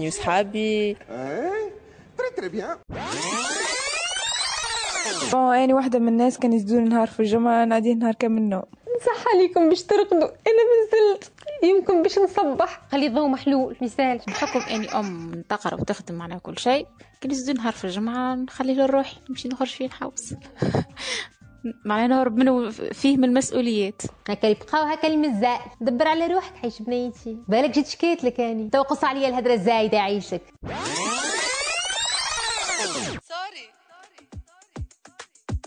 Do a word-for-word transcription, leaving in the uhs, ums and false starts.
نعاني وصحابي. بون أنا واحدة من الناس كان يزيدون نهار في الجمعة نعدي نهار كامل نوم. صح عليكم باش ترقدوا، انا مازلت يمكن باش نصبح خلي الضوء محلول مثال. بحكم اني ام تقرا وتخدم معنا كل شيء، كي نزيد نهار في الجمعه نخلي له روحي نمشي نخرج فيه نحوس. معناها نهرب منه فيه من المسؤوليات. هكا يبقاو هكا المزاء، دبر على روحك حيش بنيتي، بالك جيت شكيت لك اني توقص عليا الهدره الزايده عيشك.